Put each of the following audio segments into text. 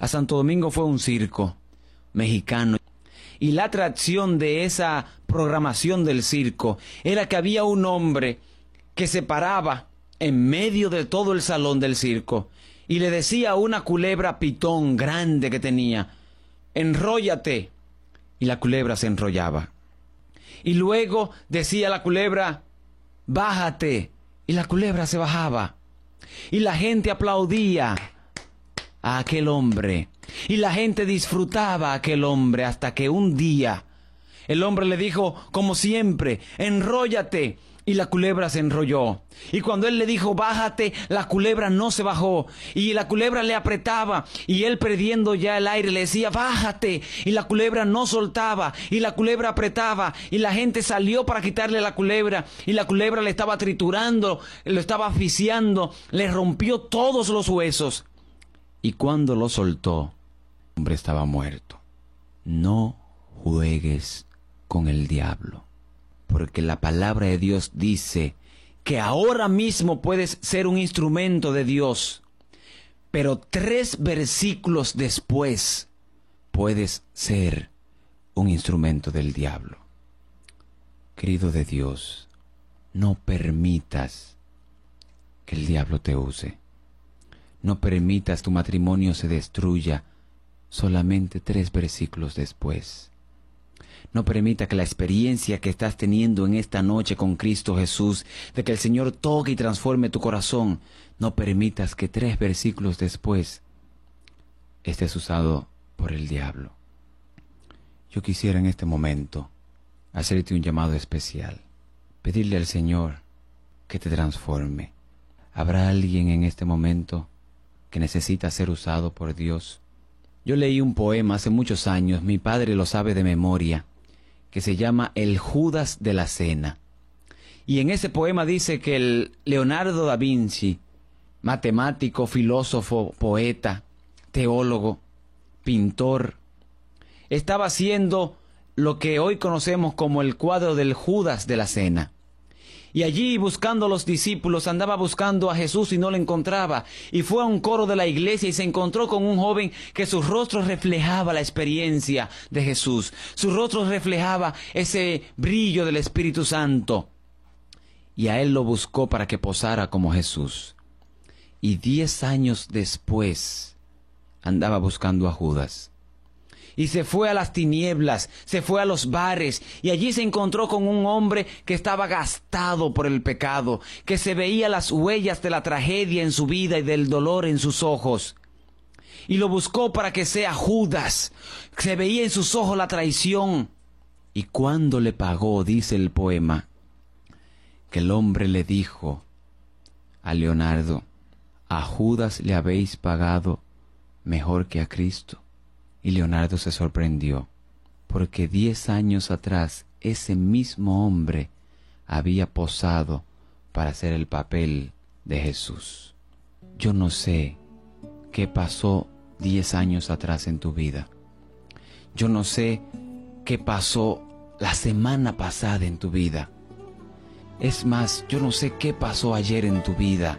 a Santo Domingo fue un circo mexicano. Y la atracción de esa programación del circo era que había un hombre que se paraba en medio de todo el salón del circo y le decía a una culebra pitón grande que tenía: enróllate. Y la culebra se enrollaba. Y luego decía a la culebra: bájate. Y la culebra se bajaba. Y la gente aplaudía a aquel hombre. Y la gente disfrutaba a aquel hombre, hasta que un día el hombre le dijo, como siempre: enróllate. Y la culebra se enrolló. Y cuando él le dijo: bájate, la culebra no se bajó. Y la culebra le apretaba. Y él, perdiendo ya el aire, le decía: bájate. Y la culebra no soltaba. Y la culebra apretaba. Y la gente salió para quitarle la culebra. Y la culebra le estaba triturando, lo estaba asfixiando, le rompió todos los huesos. Y cuando lo soltó, el hombre estaba muerto. No juegues con el diablo, porque la palabra de Dios dice que ahora mismo puedes ser un instrumento de Dios, pero 3 versículos después puedes ser un instrumento del diablo. Querido de Dios, no permitas que el diablo te use. No permitas tu matrimonio se destruya solamente 3 versículos después. No permita que la experiencia que estás teniendo en esta noche con Cristo Jesús, de que el Señor toque y transforme tu corazón, no permitas que 3 versículos después estés usado por el diablo. Yo quisiera en este momento hacerte un llamado especial, pedirle al Señor que te transforme. ¿Habrá alguien en este momento que necesita ser usado por Dios? Yo leí un poema hace muchos años, mi padre lo sabe de memoria, que se llama El Judas de la Cena. Y en ese poema dice que el Leonardo da Vinci, matemático, filósofo, poeta, teólogo, pintor, estaba haciendo lo que hoy conocemos como el cuadro del Judas de la Cena. Y allí, buscando a los discípulos, andaba buscando a Jesús y no lo encontraba. Y fue a un coro de la iglesia y se encontró con un joven que su rostro reflejaba la experiencia de Jesús. Su rostro reflejaba ese brillo del Espíritu Santo. Y a él lo buscó para que posara como Jesús. Y 10 años después andaba buscando a Judas. Y se fue a las tinieblas, se fue a los bares, y allí se encontró con un hombre que estaba gastado por el pecado, que se veía las huellas de la tragedia en su vida y del dolor en sus ojos. Y lo buscó para que sea Judas. Se veía en sus ojos la traición. Y cuando le pagó, dice el poema, que el hombre le dijo a Leonardo: a Judas le habéis pagado mejor que a Cristo. Y Leonardo se sorprendió, porque 10 años atrás ese mismo hombre había posado para hacer el papel de Jesús. Yo no sé qué pasó 10 años atrás en tu vida. Yo no sé qué pasó la semana pasada en tu vida. Es más, yo no sé qué pasó ayer en tu vida.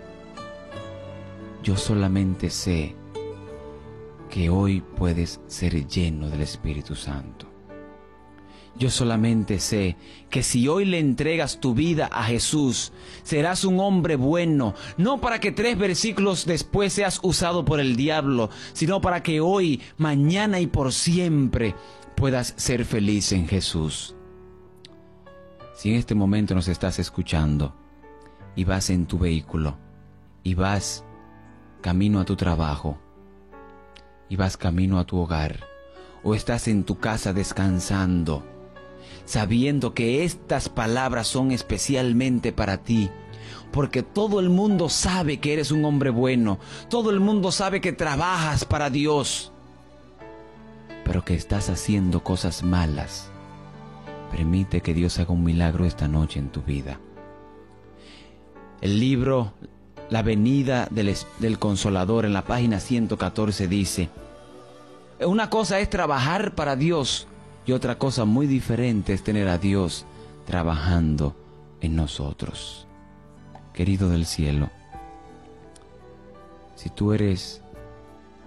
Yo solamente sé que hoy puedes ser lleno del Espíritu Santo. Yo solamente sé que si hoy le entregas tu vida a Jesús, serás un hombre bueno, no para que 3 versículos después seas usado por el diablo, sino para que hoy, mañana y por siempre puedas ser feliz en Jesús. Si en este momento nos estás escuchando y vas en tu vehículo y vas camino a tu trabajo, y vas camino a tu hogar, o estás en tu casa descansando, sabiendo que estas palabras son especialmente para ti, porque todo el mundo sabe que eres un hombre bueno, todo el mundo sabe que trabajas para Dios, pero que estás haciendo cosas malas. Permite que Dios haga un milagro esta noche en tu vida. El libro La venida del Consolador, en la página 114, dice: una cosa es trabajar para Dios y otra cosa muy diferente es tener a Dios trabajando en nosotros. Querido del cielo, si tú eres